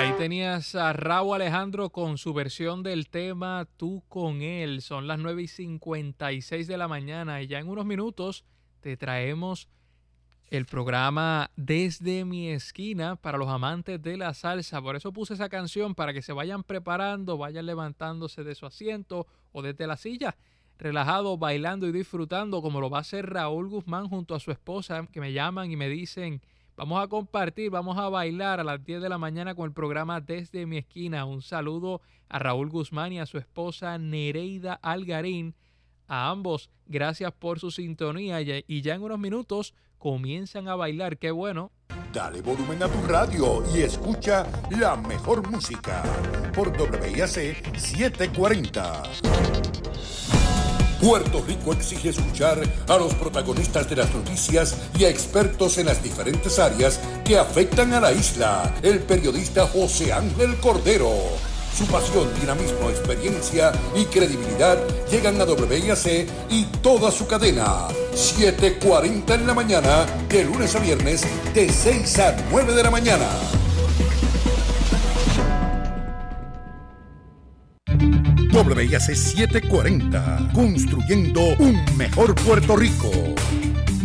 Ahí tenías a Rauw Alejandro con su versión del tema Tú con él. Son las 9:56 de la mañana y ya en unos minutos te traemos el programa Desde mi esquina para los amantes de la salsa. Por eso puse esa canción para que se vayan preparando, vayan levantándose de su asiento o desde la silla, relajado, bailando y disfrutando como lo va a hacer Raúl Guzmán junto a su esposa, que me llaman y me dicen: vamos a compartir, vamos a bailar a las 10 de la mañana con el programa Desde mi esquina. Un saludo a Raúl Guzmán y a su esposa Nereida Algarín. A ambos, gracias por su sintonía y ya en unos minutos comienzan a bailar. ¡Qué bueno! Dale volumen a tu radio y escucha la mejor música por WIAC 740. Puerto Rico exige escuchar a los protagonistas de las noticias y a expertos en las diferentes áreas que afectan a la isla. El periodista José Ángel Cordero. Su pasión, dinamismo, experiencia y credibilidad llegan a WIAC y toda su cadena. 7:40 en la mañana, de lunes a viernes, de 6 a 9 de la mañana. WIAC 740, construyendo un mejor Puerto Rico.